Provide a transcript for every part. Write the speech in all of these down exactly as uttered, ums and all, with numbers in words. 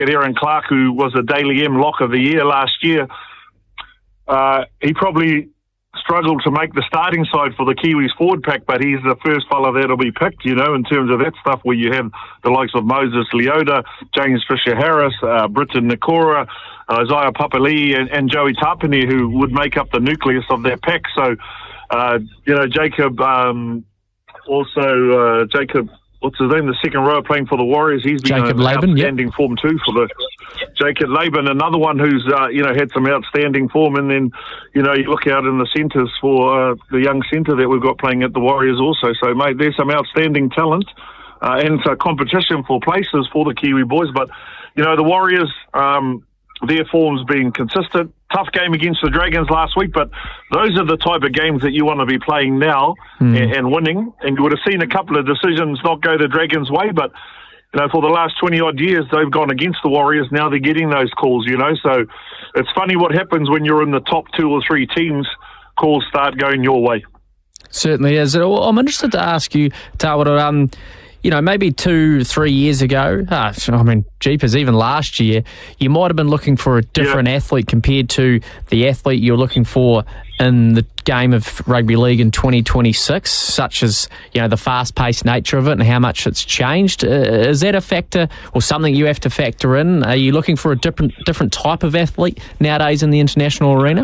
at Aaron Clark, who was a Daily M Lock of the Year last year, uh, he probably struggled to make the starting side for the Kiwis forward pack, but he's the first fella that'll be picked, you know, in terms of that stuff where you have the likes of Moses Leota, James Fisher-Harris, uh, Britton Nikora, uh, Isaiah Papali'i, and, and Joey Tapine, who would make up the nucleus of that pack. So, uh, you know, Jacob, um, also uh, Jacob, what's his name, the second rower playing for the Warriors, he's been Jacob an Laban, outstanding yep. form too for the Jacob Laban, another one who's uh, you know had some outstanding form. And then you know you look out in the centres for uh, the young centre that we've got playing at the Warriors also. So mate, there's some outstanding talent uh, and it's a competition for places for the Kiwi boys. But you know the Warriors, um, their form's been consistent. Tough game against the Dragons last week, but those are the type of games that you want to be playing now mm. and, and winning. And you would have seen a couple of decisions not go the Dragons' way, but you know, for the last twenty-odd years, they've gone against the Warriors. Now they're getting those calls, you know. So it's funny what happens when you're in the top two or three teams, calls start going your way. Certainly is. I'm interested to ask you, Tawera, um, you know, maybe two, three years ago, uh, I mean, jeepers, even last year, you might have been looking for a different yeah. athlete compared to the athlete you're looking for in the game of rugby league in twenty twenty-six, such as, you know, the fast-paced nature of it and how much it's changed. Uh, is that a factor or something you have to factor in? Are you looking for a different different type of athlete nowadays in the international arena?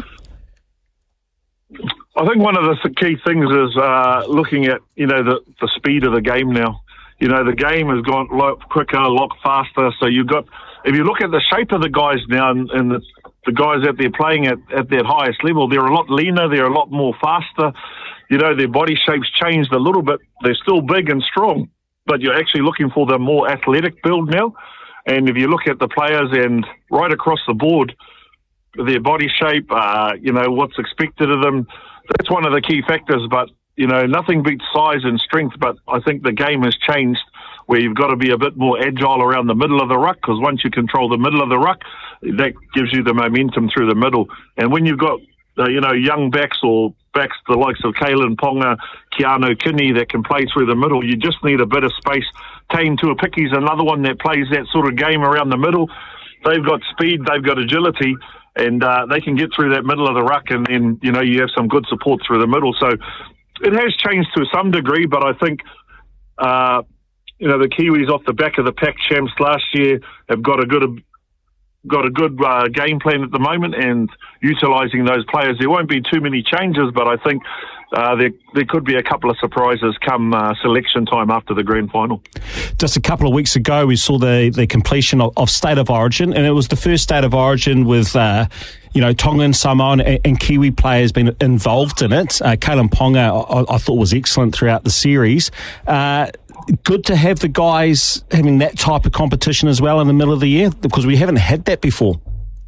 I think one of the key things is uh, looking at, you know, the, the speed of the game now. You know, the game has gone a lot quicker, a lot faster. So you've got, if you look at the shape of the guys now and, and the, the guys that they're playing at, at that highest level, they're a lot leaner, they're a lot more faster. You know, their body shape's changed a little bit. They're still big and strong, but you're actually looking for the more athletic build now. And if you look at the players and right across the board, their body shape, uh, you know, what's expected of them, that's one of the key factors. But you know, nothing beats size and strength, but I think the game has changed where you've got to be a bit more agile around the middle of the ruck, because once you control the middle of the ruck, that gives you the momentum through the middle. And when you've got, uh, you know, young backs or backs the likes of Kalen Ponga, Keanu Kinney that can play through the middle, you just need a bit of space. Tane Tuapike's another one that plays that sort of game around the middle. They've got speed, they've got agility, and uh, they can get through that middle of the ruck, and then, you know, you have some good support through the middle. So it has changed to some degree, but I think, uh, you know, the Kiwis off the back of the pack champs last year have got a good got a good uh, game plan at the moment and utilising those players. There won't be too many changes, but I think uh, there there could be a couple of surprises come uh, selection time after the grand final. Just a couple of weeks ago, we saw the, the completion of, of State of Origin, and it was the first State of Origin with uh, you know, Tongan, Samoan and, and Kiwi players been involved in it. Uh, Kalen Ponga, I, I thought, was excellent throughout the series. Uh, good to have the guys having that type of competition as well in the middle of the year, because we haven't had that before.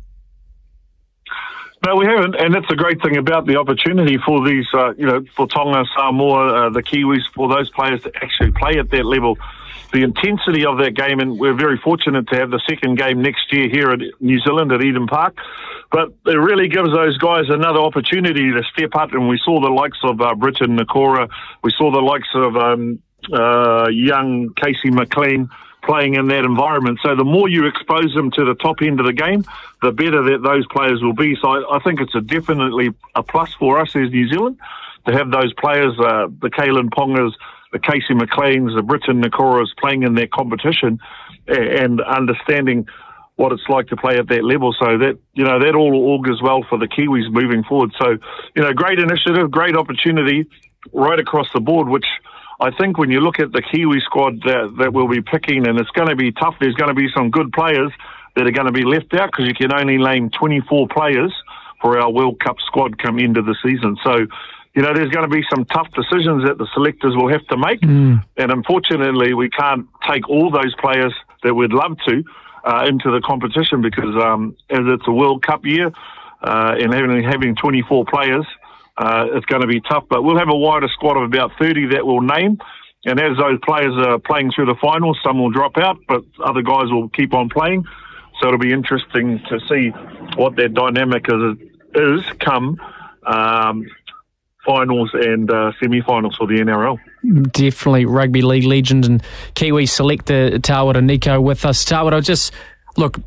No, we haven't, and that's the great thing about the opportunity for these, uh, you know, for Tonga, Samoa, uh, the Kiwis, for those players to actually play at that level. The intensity of that game, and we're very fortunate to have the second game next year here at New Zealand at Eden Park, but it really gives those guys another opportunity to step up, and we saw the likes of uh, Britton Nikora, we saw the likes of um, uh, young Casey McLean playing in that environment. So the more you expose them to the top end of the game, the better that those players will be. So I, I think it's a definitely a plus for us as New Zealand to have those players, uh, the Kalen Pongas, the Casey McLeans, the Britton Nikoras playing in that competition and understanding what it's like to play at that level. So that, you know, that all augurs well for the Kiwis moving forward. So, you know, great initiative, great opportunity right across the board, which I think when you look at the Kiwi squad that, that we'll be picking, and it's going to be tough, there's going to be some good players that are going to be left out because you can only name twenty-four players for our World Cup squad come into the season. So, you know, there's going to be some tough decisions that the selectors will have to make. Mm. And unfortunately, we can't take all those players that we'd love to uh, into the competition because um, as it's a World Cup year uh, and having, having twenty-four players, uh, it's going to be tough. But we'll have a wider squad of about thirty that we'll name. And as those players are playing through the finals, some will drop out, but other guys will keep on playing. So it'll be interesting to see what their dynamic is, is come um, finals and uh, semi-finals for the N R L. Definitely rugby league legend and Kiwi selector Tawera Nico with us. Tawera, just look,